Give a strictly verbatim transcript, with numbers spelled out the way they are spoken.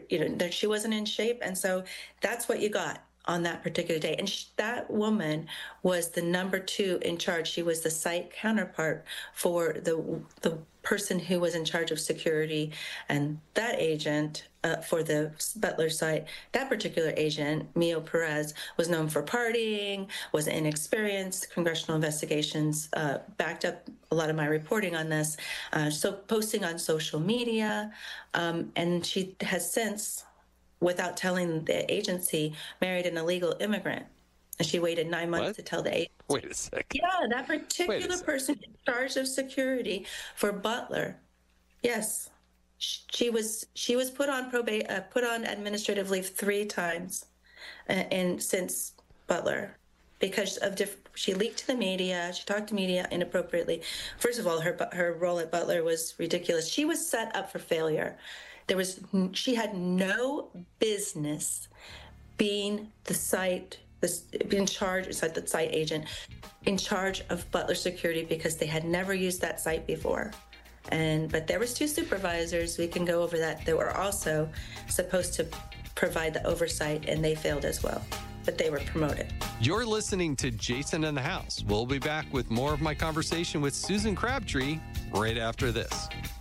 you know, that she wasn't in shape. And so that's what you got on that particular day. And sh- that woman was the number two in charge. She was the site counterpart for the the person who was in charge of security. And that agent uh, for the Butler site, that particular agent, Mio Perez, was known for partying, was inexperienced. Congressional investigations uh, backed up a lot of my reporting on this. Uh, so posting on social media. Um, and she has since, without telling the agency, married an illegal immigrant. And she waited nine months What? to tell the agency. Wait a second. Yeah, that particular second. person in charge of security for Butler. Yes, she was she was put on probate, uh, put on administrative leave three times, uh, and since Butler, because of diff- she leaked to the media. She talked to media inappropriately. First of all, her her role at Butler was ridiculous. She was set up for failure. There was she had no business being the site, this in charge, the site agent, in charge of Butler security, because they had never used that site before. And but there was two supervisors, we can go over that, that were also supposed to provide the oversight, and they failed as well. But they were promoted. You're listening to Jason in the House. We'll be back with more of my conversation with Susan Crabtree right after this.